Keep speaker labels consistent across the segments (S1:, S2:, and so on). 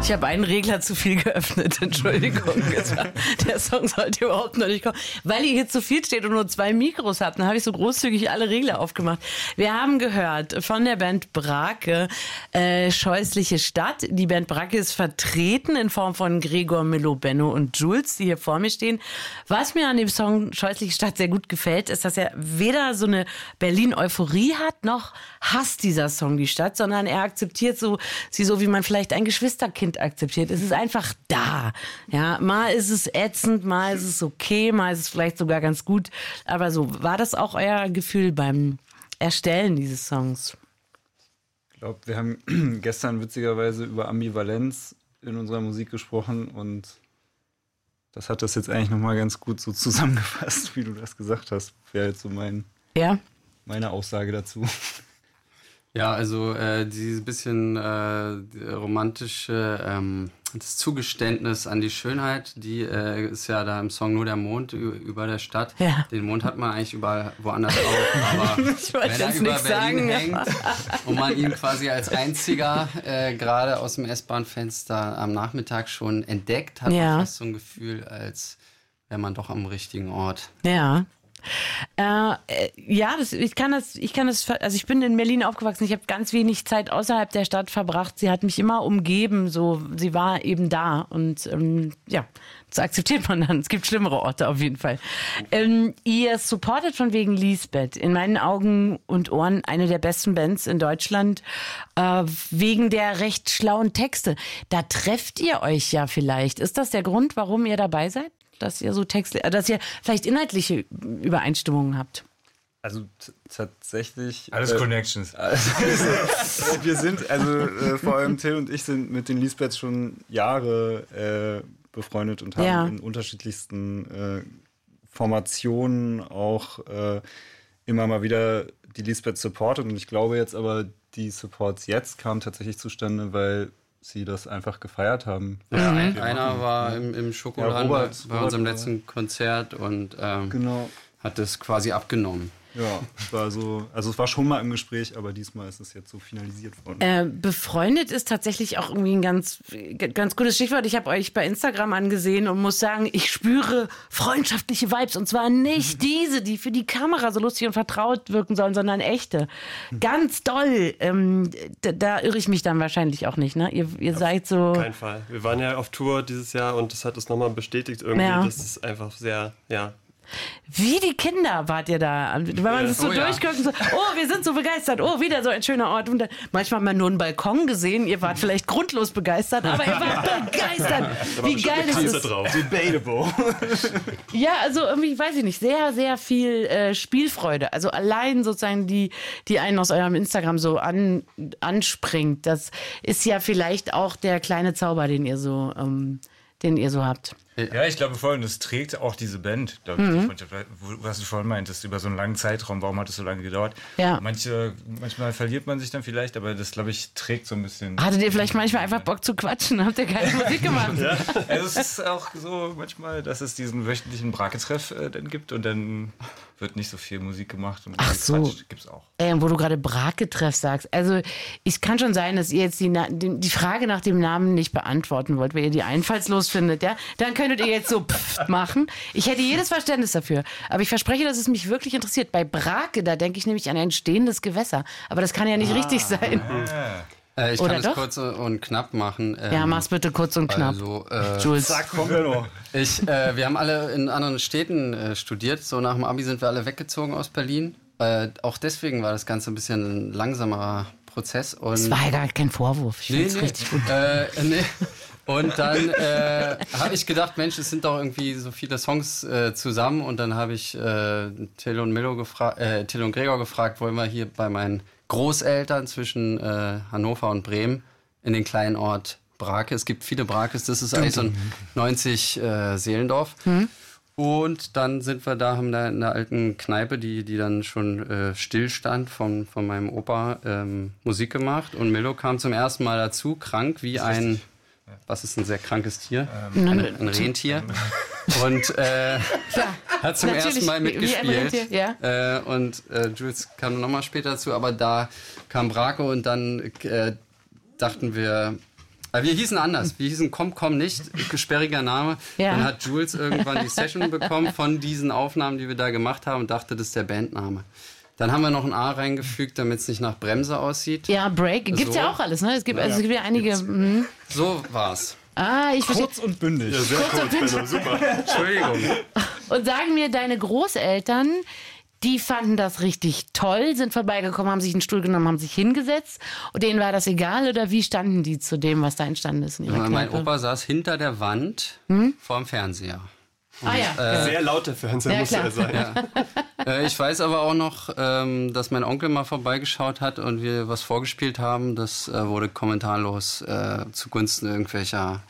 S1: Ich habe einen Regler zu viel geöffnet, Entschuldigung. Der Song sollte überhaupt noch nicht kommen. Weil ihr hier zu viel steht und nur 2 Mikros habt, dann habe ich so großzügig alle Regler aufgemacht. Wir haben gehört von der Band Brake, Scheußliche Stadt. Die Band Brake ist vertreten in Form von Gregor, Milo, Benno und Jules, die hier vor mir stehen. Was mir an dem Song Scheußliche Stadt sehr gut gefällt, ist, dass er weder so eine Berlin-Euphorie hat, noch hasst dieser Song die Stadt, sondern er akzeptiert sie so, wie man vielleicht ein Geschwisterkind akzeptiert. Es ist einfach da. Ja, mal ist es ätzend, mal ist es okay, mal ist es vielleicht sogar ganz gut. Aber so, war das auch euer Gefühl beim Erstellen dieses Songs?
S2: Ich glaube, wir haben gestern witzigerweise über Ambivalenz in unserer Musik gesprochen und das hat das jetzt eigentlich nochmal ganz gut so zusammengefasst, wie du das gesagt hast. Wäre jetzt so meine Aussage dazu.
S3: Ja, also dieses bisschen romantische das Zugeständnis an die Schönheit, die ist ja da im Song Nur der Mond über der Stadt. Ja. Den Mond hat man eigentlich überall woanders auch, aber wenn er über Berlin hängt und man ihn quasi als einziger gerade aus dem S-Bahn-Fenster am Nachmittag schon entdeckt, hat man fast so ein Gefühl, als wäre man doch am richtigen Ort.
S1: Ja. Ich kann das, also ich bin in Berlin aufgewachsen, ich habe ganz wenig Zeit außerhalb der Stadt verbracht, sie hat mich immer umgeben, so, sie war eben da und das akzeptiert man dann, es gibt schlimmere Orte auf jeden Fall. Ihr supportet von wegen Lisbeth, in meinen Augen und Ohren eine der besten Bands in Deutschland, wegen der recht schlauen Texte. Da trefft ihr euch ja vielleicht, ist das der Grund, warum ihr dabei seid? Dass ihr so dass ihr vielleicht inhaltliche Übereinstimmungen habt?
S2: Also tatsächlich...
S4: Alles Connections.
S2: Wir sind, vor allem Till und ich sind mit den Lisbeths schon Jahre befreundet und haben in unterschiedlichsten Formationen auch immer mal wieder die Lisbeth supportet. Und ich glaube jetzt aber, die Supports jetzt kamen tatsächlich zustande, weil sie das einfach gefeiert haben.
S3: Ja, einer war im Schokoland bei unserem letzten Konzert und hat das quasi abgenommen.
S2: Ja, es war schon mal im Gespräch, aber diesmal ist es jetzt so finalisiert worden.
S1: Befreundet ist tatsächlich auch irgendwie ein ganz gutes Stichwort. Ich habe euch bei Instagram angesehen und muss sagen, ich spüre freundschaftliche Vibes. Und zwar nicht diese, die für die Kamera so lustig und vertraut wirken sollen, sondern echte. Ganz doll. Da irre ich mich dann wahrscheinlich auch nicht, ne? Ihr seid so...
S5: Auf keinen Fall. Wir waren ja auf Tour dieses Jahr und das hat es nochmal bestätigt irgendwie. Ja. Das ist einfach sehr,
S1: Wie die Kinder wart ihr da. Wenn man es so durchguckt und so, wir sind so begeistert, wieder so ein schöner Ort. Und manchmal hat man nur einen Balkon gesehen, ihr wart vielleicht grundlos begeistert, aber ihr wart begeistert. Wie geil ist es?
S2: Debatable.
S1: Ja, also irgendwie, weiß ich nicht, sehr, sehr viel Spielfreude. Also allein sozusagen die einen aus eurem Instagram so anspringt, das ist ja vielleicht auch der kleine Zauber, den ihr so habt.
S4: Ja, ich glaube vorhin, das trägt auch diese Band, glaube ich, die Freundschaft, was du vorhin meintest, über so einen langen Zeitraum, warum hat es so lange gedauert? Ja. Manchmal verliert man sich dann vielleicht, aber das, glaube ich, trägt so ein bisschen.
S1: Hattet ihr vielleicht manchmal einfach Bock zu quatschen? Habt ihr keine Musik gemacht?
S4: Ja, also es ist auch so manchmal, dass es diesen wöchentlichen Brake-Treff dann gibt und dann wird nicht so viel Musik gemacht und
S1: Ach so.
S4: Quatsch gibt's auch.
S1: Wo du gerade Brake-Treff sagst, also es kann schon sein, dass ihr jetzt die Frage nach dem Namen nicht beantworten wollt, weil ihr die einfallslos findet, ja? Dann könntet ihr jetzt so machen. Ich hätte jedes Verständnis dafür, aber ich verspreche, dass es mich wirklich interessiert. Bei Brake, da denke ich nämlich an ein stehendes Gewässer, aber das kann ja nicht richtig sein.
S3: Ich kann es kurz und knapp machen.
S1: Ja, mach's bitte kurz und knapp.
S3: Also,
S1: Jules.
S2: Zack, kommen wir noch.
S3: Wir haben alle in anderen Städten studiert. So nach dem Abi sind wir alle weggezogen aus Berlin. Auch deswegen war das Ganze ein bisschen ein langsamerer Prozess.
S1: Das war ja gar kein Vorwurf. Ich find's richtig gut.
S3: Und dann habe ich gedacht, Mensch, es sind doch irgendwie so viele Songs zusammen. Und dann habe ich Till und Gregor gefragt, wollen wir hier bei meinen Großeltern zwischen Hannover und Bremen in den kleinen Ort Brake. Es gibt viele Brakes, das ist eigentlich so ein 90 Seelendorf. Und dann sind wir da, haben da in der alten Kneipe, die dann schon stillstand, von meinem Opa Musik gemacht. Und Milo kam zum ersten Mal dazu, krank wie ein... Was ist ein sehr krankes Tier? Ein Rentier. Und hat zum ersten Mal mitgespielt. Und Jules kam nochmal später dazu, aber da kam Brake und dann dachten wir, Aber wir hießen anders. Wir hießen Komm nicht, sperriger Name. Ja. Dann hat Jules irgendwann die Session bekommen von diesen Aufnahmen, die wir da gemacht haben und dachte, das ist der Bandname. Dann haben wir noch ein A reingefügt, damit es nicht nach Bremse aussieht.
S1: Ja, Break. Gibt's ja auch alles, ne? Es gibt ja einige...
S3: So war's.
S1: Ich
S2: kurz und bündig.
S5: Ja, sehr kurz, super.
S3: Entschuldigung.
S1: Und sagen mir, deine Großeltern... Die fanden das richtig toll, sind vorbeigekommen, haben sich einen Stuhl genommen, haben sich hingesetzt. Und denen war das egal, oder wie standen die zu dem, was da entstanden ist?
S3: Mein Opa saß hinter der Wand vorm Fernseher. Und,
S5: sehr laut der Fernseher muss er sein.
S3: Ja. Ich weiß aber auch noch, dass mein Onkel mal vorbeigeschaut hat und wir was vorgespielt haben. Das wurde kommentarlos zugunsten irgendwelcher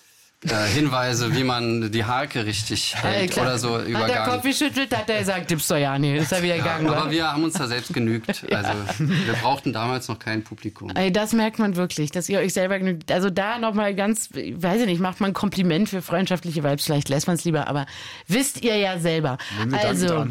S3: Hinweise, wie man die Harke richtig hält oder so übergangen.
S1: Hat der Kopf geschüttelt, hat er gesagt, gibt's doch ja nicht. Ist er wieder gegangen.
S3: Aber wir haben uns da selbst genügt. Also wir brauchten damals noch kein Publikum.
S1: Das merkt man wirklich, dass ihr euch selber genügt. Also da nochmal ganz, weiß ich nicht, macht man ein Kompliment für freundschaftliche Vibes, vielleicht lässt man es lieber, aber wisst ihr ja selber. Also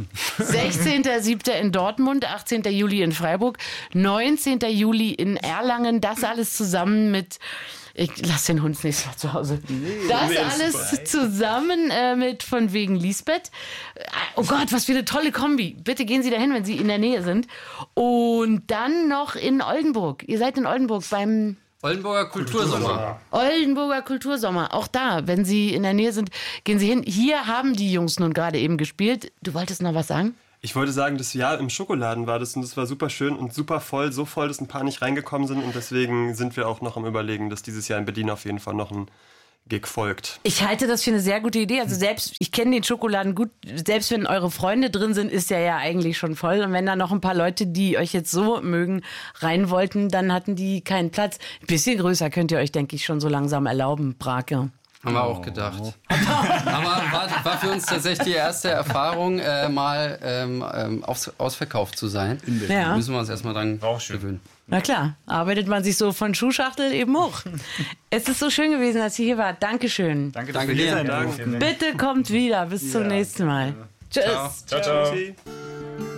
S1: 16.07. in Dortmund, 18. Juli in Freiburg, 19. Juli in Erlangen, das alles zusammen mit... Ich lass den Hund nicht zu Hause. Das alles zusammen mit von wegen Lisbeth. Oh Gott, was für eine tolle Kombi. Bitte gehen Sie dahin, wenn Sie in der Nähe sind. Und dann noch in Oldenburg. Ihr seid in Oldenburg beim...
S3: Oldenburger Kultursommer.
S1: Oldenburger Kultursommer. Auch da, wenn Sie in der Nähe sind, gehen Sie hin. Hier haben die Jungs nun gerade eben gespielt. Du wolltest noch was sagen?
S5: Ich wollte sagen, das Jahr im Schokoladen war das und das war super schön und super voll, so voll, dass ein paar nicht reingekommen sind und deswegen sind wir auch noch am Überlegen, dass dieses Jahr in Berlin auf jeden Fall noch ein Gig folgt.
S1: Ich halte das für eine sehr gute Idee. Also selbst, ich kenne den Schokoladen gut, selbst wenn eure Freunde drin sind, ist der ja eigentlich schon voll. Und wenn da noch ein paar Leute, die euch jetzt so mögen, rein wollten, dann hatten die keinen Platz. Ein bisschen größer könnt ihr euch, denke ich, schon so langsam erlauben, Brake.
S3: Haben wir auch gedacht. Aber war für uns tatsächlich die erste Erfahrung, mal ausverkauft zu sein.
S1: Ja.
S3: Müssen wir uns erstmal dran gewöhnen.
S1: Na klar, arbeitet man sich so von Schuhschachtel eben hoch. Es ist so schön gewesen, dass ihr hier wart. Dankeschön.
S2: Danke dir.
S1: Bitte kommt wieder. Bis zum nächsten Mal. Tschüss.
S2: Ciao.